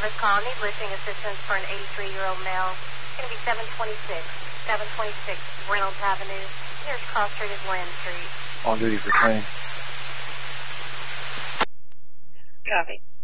service call. Need listing assistance for an 83-year-old male. It's going to be 726 Reynolds Avenue. Here's Cross Street is Lynn Street. On duty for training. Copy.